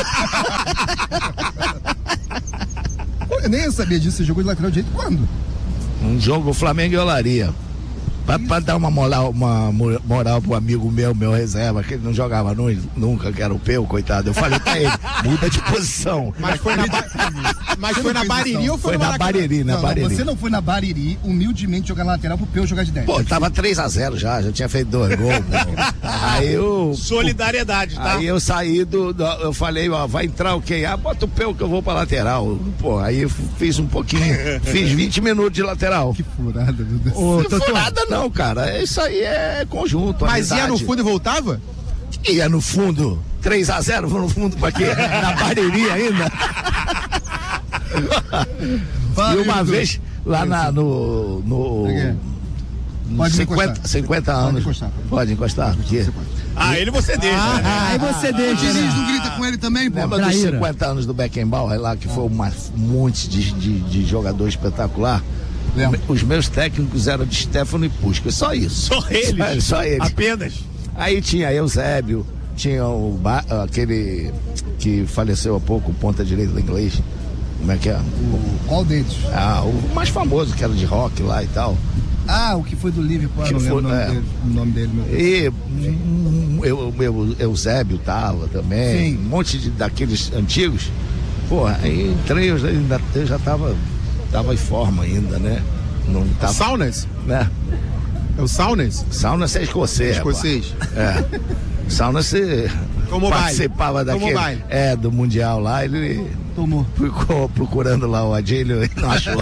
Eu nem sabia disso, você jogou de lateral direito quando?
Um jogo Flamengo e Olaria. Pra, pra dar uma moral, uma moral pro amigo meu, meu reserva, que ele não jogava nu, nunca, que era o Peu, coitado. Eu falei pra ele, muda de posição.
Mas foi na, ba... Mas foi na Bariri ou foi,
foi
no
na Bariri, na
não,
Bariri.
Você não foi na Bariri, humildemente, jogar na lateral pro Peu jogar de dez.
Pô, tava três a zero já, já tinha feito dois gols. Aí eu...
Solidariedade, tá?
Aí eu saí do, do... Eu falei, ó, vai entrar o quê? Ah, bota o Peu que eu vou pra lateral. Pô, aí eu fiz um pouquinho, fiz vinte minutos de lateral.
Que furada, meu Deus.
Ô, que furada não. Não, cara, isso aí é conjunto.
Mas ia no fundo e voltava?
Ia no fundo. três a zero, vou no fundo pra quê? Na Bariri ainda. E uma vez lá na, no. no
Pode
cinquenta, cinquenta anos.
Pode encostar.
Pode encostar. Pode
ah, ele você deixa.
Ah,
né?
aí você deixa.
O Diniz não grita com ele também, pô.
Lembra dos cinquenta anos do Beckenbauer lá, que foi um monte de, de, de jogador espetacular? Lembra? Os meus técnicos eram de Stefano e Puskás, só isso.
Só eles?
É, só eles.
Apenas?
Aí tinha Eusébio, tinha o, aquele que faleceu há pouco, o ponta direita do inglês. Como é que é?
O, qual deles?
Ah, o mais famoso, que era de rock lá e tal.
Ah, o que foi do Liverpool,
que
não
foi,
lembro o nome,
é.
dele, o nome dele. Meu Deus.
E um, eu, eu, Eusébio tava também,
Sim.
um monte de, daqueles antigos. Pô, aí entrei, eu já, ainda, eu já tava, tava em forma ainda, né? Não tava,
Saunas?
Né?
É o Saunas?
Saunas é escocês.
Escocês.
É. Saunas você
Tomou
participava
baile.
daquele.
Tomou
é, do Mundial lá, ele
tomou.
Ficou procurando lá o Adílio e não achou.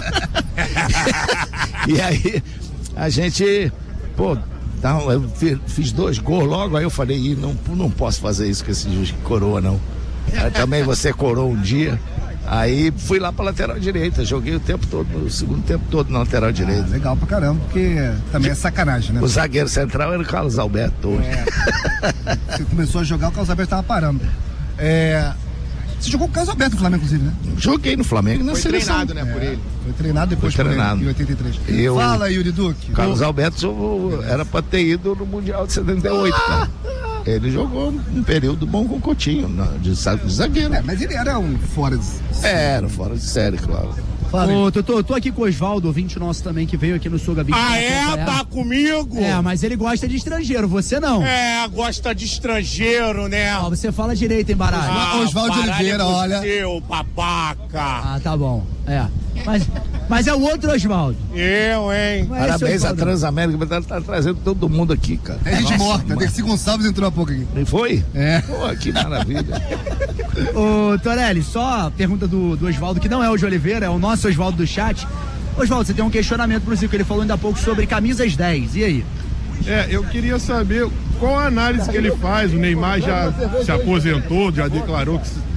E aí, a gente, pô, tá, eu fiz dois gols logo, aí eu falei, Ih, não, não posso fazer isso com esse juiz que coroa, não. Aí, também você coroa um dia. Aí fui lá pra lateral direita, joguei o tempo todo, o segundo tempo todo na lateral direita.
Ah, legal pra caramba, porque também é sacanagem, né?
O zagueiro central era o Carlos Alberto hoje.
É. Você começou a jogar, o Carlos Alberto tava parando. É... Você jogou com o Carlos Alberto no Flamengo, inclusive, né?
Joguei no Flamengo, na
foi
seleção.
Treinado, né, por ele.
Foi treinado depois
foi
por
treinado.
ele, em oitenta e três.
Eu,
Fala, Yuri Duque.
Carlos Alberto era pra ter ido no Mundial de setenta e oito, cara. Ele jogou um período bom com o Coutinho, de zagueiro.
É, mas ele era um fora de
série. Era, fora de série, claro.
Ô, Totô, eu tô aqui com o Osvaldo, ouvinte nosso também, que veio aqui no Suga Beach.
Ah, é? Tá comigo?
É, mas ele gosta de estrangeiro, você não.
É, gosta de estrangeiro, né?
Ó, você fala direito, hein, Baralho?
Ah,
Osvaldo Oliveira, olha.
Seu babaca.
Ah, tá bom. É. Mas, mas é o outro Osvaldo.
Eu, hein?
Não é
Parabéns
esse
à Transamérica, tá, tá trazendo todo mundo aqui, cara.
É gente
Nossa,
morta, Dercy Gonçalves entrou há pouco aqui.
E foi?
É.
Pô, que maravilha.
Ô, Torelli, só pergunta do, do Osvaldo, que não é o de Oliveira, é o nosso Osvaldo do chat. Osvaldo, você tem um questionamento pro Zico, ele falou ainda há pouco sobre camisas dez, e aí?
É, eu queria saber qual a análise que ele faz. O Neymar já se aposentou, já declarou que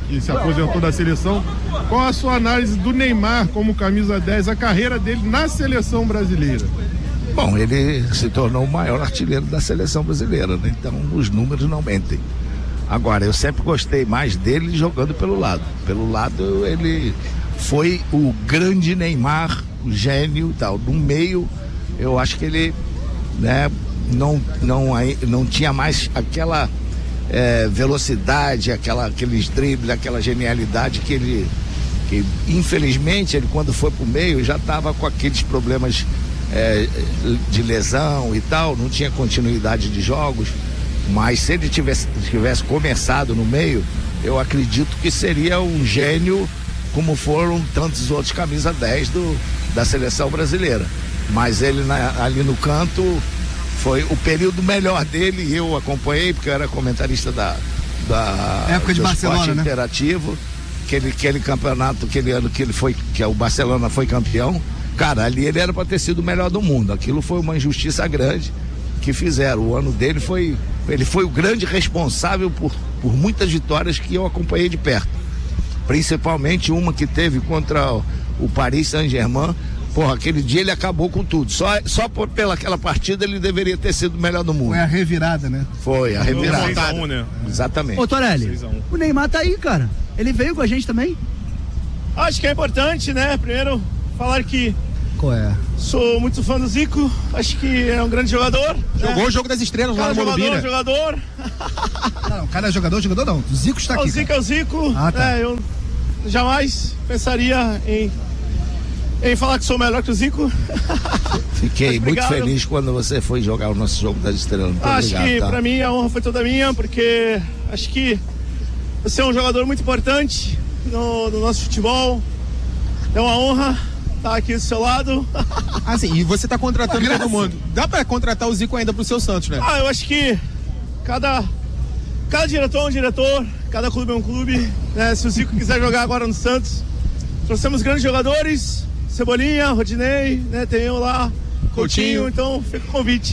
que se aposentou da seleção. Qual a sua análise do Neymar como camisa dez, a carreira dele na seleção brasileira?
Bom, ele se tornou o maior artilheiro da seleção brasileira, né? Então os números não mentem. Agora, eu sempre gostei mais dele jogando pelo lado. Pelo lado, ele foi o grande Neymar, o gênio e tal. No meio, eu acho que ele, né, não, não, não tinha mais aquela é, velocidade, aquela, aqueles dribles, aquela genialidade que ele, que infelizmente, ele quando foi pro meio já estava com aqueles problemas é, de lesão e tal, não tinha continuidade de jogos. Mas se ele tivesse, tivesse começado no meio, eu acredito que seria um gênio, como foram tantos outros camisa dez do, da seleção brasileira. Mas ele na, ali no canto foi o período melhor dele, e eu acompanhei, porque eu era comentarista da, da
época de Barcelona, né?
Interativo, aquele, aquele campeonato, aquele ano que ele foi, que o Barcelona foi campeão. Cara, ali ele era para ter sido o melhor do mundo. Aquilo foi uma injustiça grande que fizeram. O ano dele foi, ele foi o grande responsável por, por muitas vitórias que eu acompanhei de perto, principalmente uma que teve contra o, o Paris Saint-Germain. Porra, aquele dia ele acabou com tudo, só, só por, pela aquela partida ele deveria ter sido o melhor do mundo.
Foi a revirada, né?
Foi a revirada.
seis a um, né?
Exatamente.
Ô Torelli, o Neymar tá aí, cara, ele veio com a gente também?
Acho que é importante, né, primeiro falar que
Qual é?
Sou muito fã do Zico, acho que é um grande jogador.
Jogou
né?
o jogo das estrelas lá no Morumbi, né?
Jogador,
Não, o cara é jogador, jogador não. O Zico está
ah,
aqui.
O Zico
cara.
é o Zico.
Ah, tá.
É, eu jamais pensaria em, em falar que sou melhor que o Zico.
Fiquei muito
obrigado.
feliz quando você foi jogar o nosso jogo das estrelas. Muito
acho
obrigado,
que
tá?
pra mim a honra foi toda minha, porque acho que você é um jogador muito importante no, no nosso futebol. É uma honra estar aqui do seu lado.
Ah, sim, e você tá contratando todo mundo. Dá pra contratar o Zico ainda pro seu Santos, né?
Ah, eu acho que cada, cada diretor é um diretor, cada clube é um clube, né? Se o Zico quiser jogar agora no Santos, trouxemos grandes jogadores, Cebolinha, Rodinei, né? Tem eu lá, Coutinho, Coutinho. Então fica o convite.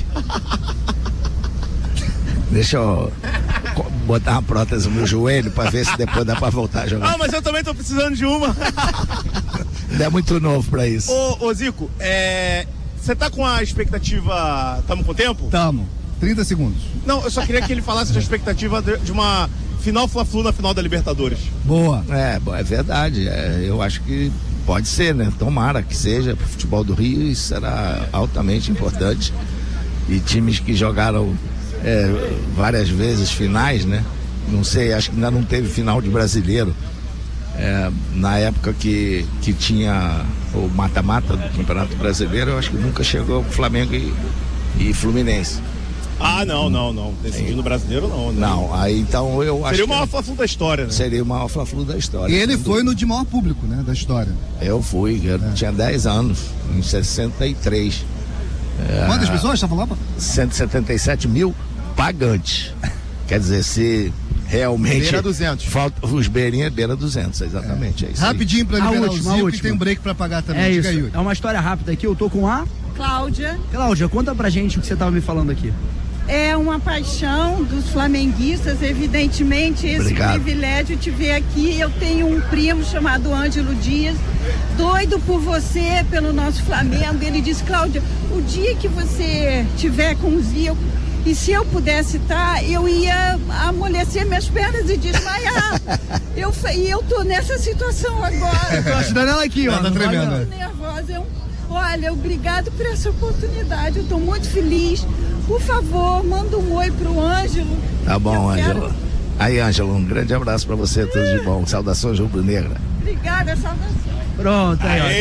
Deixa eu botar uma prótese no meu joelho pra ver se depois dá pra voltar a jogar.
Ah, mas eu também tô precisando de uma.
Ainda é muito novo pra isso.
Ô, ô Zico, é... você tá com a expectativa... Tamo com tempo?
Tamo. trinta segundos.
Não, eu só queria que ele falasse da expectativa de, de uma final Fla-Flu na final da Libertadores.
Boa.
É, é verdade. É, eu acho que pode ser, né? Tomara que seja. Pro futebol do Rio isso será altamente importante. E times que jogaram é, várias vezes finais, né? Não sei, acho que ainda não teve final de brasileiro. É, na época que, que tinha o mata-mata do Campeonato Brasileiro, eu acho que nunca chegou Flamengo e, e Fluminense.
Ah, não, não, não. Decidindo no brasileiro, não. Né?
Não, aí então eu acho
Seria o
que...
maior Fla-Flu da história, né?
Seria o maior Fla-Flu da história.
E ele foi no de maior público, né? Da história.
Eu fui, eu é. tinha dez anos, em sessenta e três.
Quantas
é,
pessoas estavam lá?
cento e setenta e sete mil pagantes. Quer dizer, se realmente...
Beira duzentos.
Falta, os beirinhos beira duzentos, exatamente. É. É isso
Rapidinho pra liberar
a última,
o Zico
a
e tem um break pra pagar também.
É
Diga
isso,
aí,
é uma história rápida aqui, eu tô com a...
Cláudia.
Cláudia, conta pra gente o que você tava me falando aqui.
É uma paixão dos flamenguistas, evidentemente, esse
Obrigado.
privilégio de ver aqui. Eu tenho um primo chamado Ângelo Dias, doido por você, pelo nosso Flamengo. Ele disse, Cláudia, o dia que você tiver com o Zico, e se eu pudesse estar, eu ia amolecer minhas pernas e desmaiar. eu, e eu tô nessa situação agora.
Eu tô ajudando ela aqui, ó. Ela tá tremendo.
Eu tô nervosa. Eu, olha, obrigado por essa oportunidade. Eu tô muito feliz. Por favor, manda um oi pro Ângelo.
Tá bom,
Ângelo.
quero... Aí, Ângelo, um grande abraço pra você, tudo de bom. Saudações rubro-negra.
Obrigada, saudações.
Pronto, aí,
ó.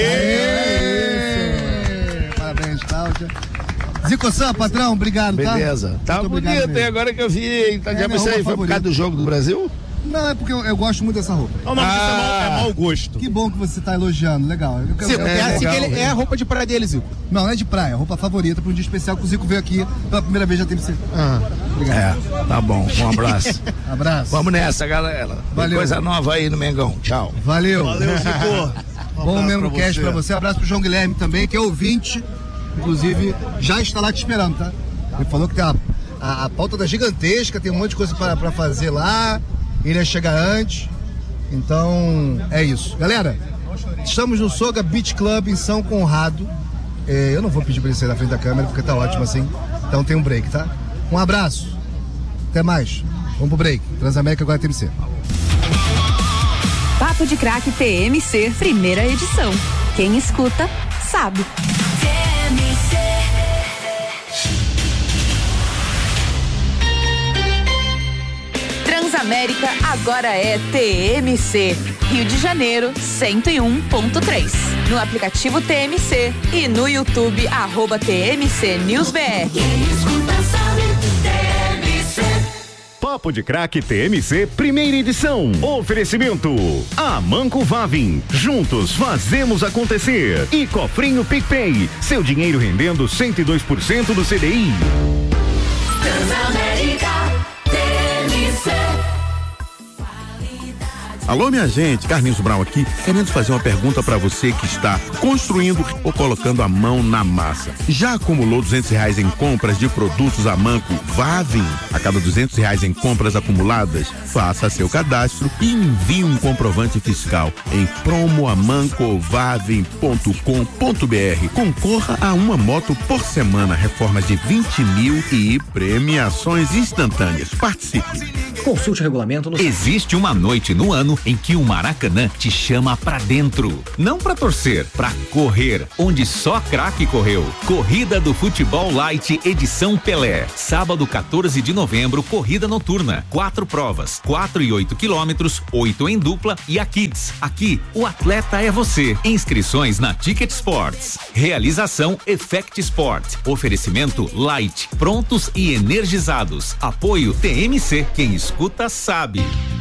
Aê! Parabéns, Cláudia. Zico Sam, patrão, obrigado, tá?
Beleza. Tá
muito
bonito,
obrigado
e agora que eu vi, tá
É,
de
minha
você aí,
roupa
foi por causa do jogo do Brasil?
Não, é porque eu, eu gosto muito dessa roupa.
Não, não, ah, é, mau, é mau gosto.
Que bom que você tá elogiando, legal. Eu quero...
Zico, é, é, assim legal, que ele, é a roupa de praia dele, Zico.
Não, não é de praia, é a roupa favorita para um dia especial que o Zico veio aqui pela primeira vez, já teve que ser.
Ah, obrigado. É, tá bom, um abraço.
Abraço.
Vamos nessa, galera. Valeu. Tem coisa nova aí no Mengão, tchau.
Valeu.
Valeu, Zico.
Um bom membro
pra
cast pra você, abraço pro João Guilherme também, que é ouvinte, inclusive já está lá te esperando, tá? Ele falou que tem a, a, a pauta da gigantesca, tem um monte de coisa pra, pra fazer lá, ele ia chegar antes. Então, é isso. Galera, estamos no Soga Beach Club em São Conrado. É, eu não vou pedir pra ele sair da frente da câmera, porque tá ótimo assim. Então tem um break, tá? Um abraço. Até mais. Vamos pro break. Transamérica agora T M C.
Papo de Craque T M C, primeira edição. Quem escuta, sabe. T M C. Transamérica agora é T M C. Rio de Janeiro, cento e um ponto três. No aplicativo T M C e no YouTube, arroba T M C News B R. Quem escuta sabe, T M C.
Papo de Craque T M C, primeira edição. Oferecimento: Amanco Vavin. Juntos fazemos acontecer. E Cofrinho PicPay. Seu dinheiro rendendo cento e dois por cento do C D I.
Transamérica T M C.
Alô, minha gente, Carlinhos Brown aqui, querendo fazer uma pergunta para você que está construindo ou colocando a mão na massa. Já acumulou duzentos reais em compras de produtos Amanco Vavin? A cada duzentos reais em compras acumuladas, faça seu cadastro e envie um comprovante fiscal em promoamancovavin ponto com ponto b r. Concorra a uma moto por semana, reformas de vinte mil e premiações instantâneas. Participe.
Consulte o regulamento no...
Existe uma noite no ano em que o Maracanã te chama pra dentro. Não pra torcer, pra correr, onde só craque correu. Corrida do Futebol Light, edição Pelé. Sábado, quatorze de novembro, corrida noturna. Quatro provas, quatro e oito quilômetros, oito em dupla e a Kids. Aqui, o atleta é você. Inscrições na Ticket Sports. Realização Effect Sport. Oferecimento Light. Prontos e energizados. Apoio T M C. Quem escuta sabe.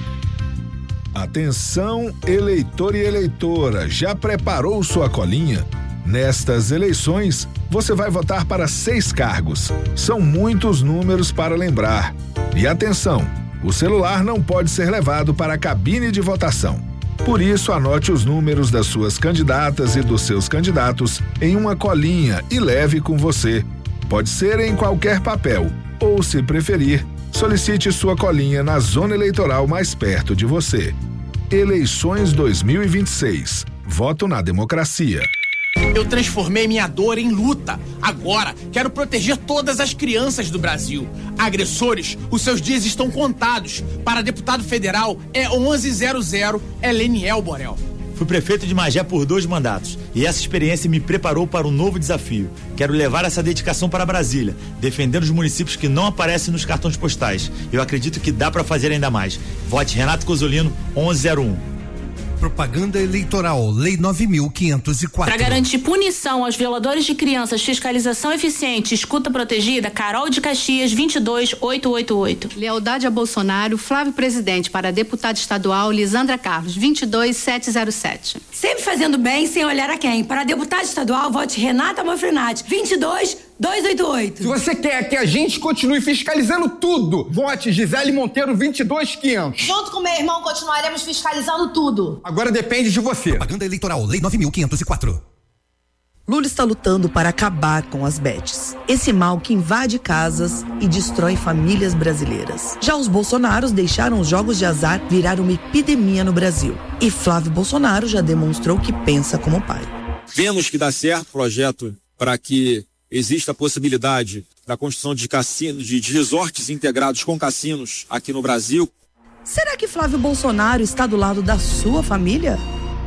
Atenção, eleitor e eleitora, já preparou sua colinha? Nestas eleições, você vai votar para seis cargos. São muitos números para lembrar. E atenção, o celular não pode ser levado para a cabine de votação. Por isso, anote os números das suas candidatas e dos seus candidatos em uma colinha e leve com você. Pode ser em qualquer papel, ou, se preferir, solicite sua colinha na zona eleitoral mais perto de você. Eleições dois mil e vinte e seis. Voto na democracia.
Eu transformei minha dor em luta. Agora, quero proteger todas as crianças do Brasil. Agressores, os seus dias estão contados. Para deputado federal, é onze zero zero, é Leniel Borel.
Fui prefeito de Magé por dois mandatos e essa experiência me preparou para um novo desafio. Quero levar essa dedicação para Brasília, defendendo os municípios que não aparecem nos cartões postais. Eu acredito que dá para fazer ainda mais. Vote Renato Cozzolino, onze zero um.
Propaganda eleitoral, Lei nove mil quinhentos e quatro.
Para garantir punição aos violadores de crianças, fiscalização eficiente, escuta protegida, Carol de Caxias, vinte e dois mil oitocentos e oitenta e oito.
Lealdade a Bolsonaro, Flávio Presidente. Para deputada estadual, Lisandra Carlos, vinte e dois mil setecentos e sete.
Sempre fazendo bem, sem olhar a quem. Para deputada estadual, vote Renata Manfrenati, vinte e dois mil duzentos e oitenta e oito.
Se você quer que a gente continue fiscalizando tudo, vote Gisele Monteiro, vinte e dois mil e quinhentos.
Junto com meu irmão, continuaremos fiscalizando tudo.
Agora depende de você.
Propaganda eleitoral, Lei nove mil quinhentos e quatro.
Lula está lutando para acabar com as bets. Esse mal que invade casas e destrói famílias brasileiras. Já os Bolsonaros deixaram os jogos de azar virar uma epidemia no Brasil. E Flávio Bolsonaro já demonstrou que pensa como pai.
Vemos que dá certo o projeto para que existe a possibilidade da construção de cassinos, de, de resorts integrados com cassinos aqui no Brasil.
Será que Flávio Bolsonaro está do lado da sua família?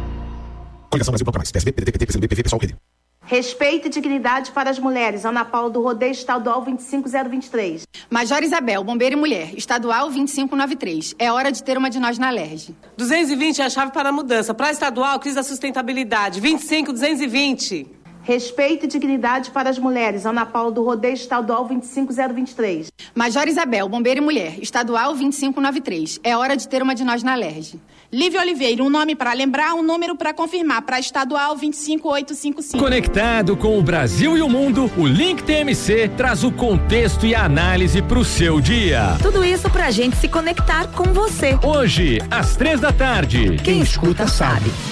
Coligação Brasil Bloco Mais, P S B, P D T, P C B, P V, Pessoal, Rede.
Respeito e dignidade para as mulheres. Ana Paula do Rodeio Estadual vinte e cinco mil vinte e três.
Major Isabel, bombeiro e mulher. Estadual vinte e cinco mil noventa e três. É hora de ter uma de nós na Alerj.
duzentos e vinte é a chave para a mudança. Para a estadual, crise da sustentabilidade. vinte e cinco mil duzentos e vinte.
Respeito e dignidade para as mulheres. Ana Paula do Rodeio Estadual vinte e cinco mil vinte e três.
Major Isabel, bombeiro e mulher. Estadual vinte e cinco mil noventa e três. É hora de ter uma de nós na Alerj.
Lívia Oliveira, um nome para lembrar, um número para confirmar. Para estadual vinte e cinco mil oitocentos e cinquenta e cinco.
Conectado com o Brasil e o mundo, o Link T M C traz o contexto e a análise para o seu dia.
Tudo isso pra gente se conectar com você.
Hoje, às três da tarde.
Quem escuta sabe.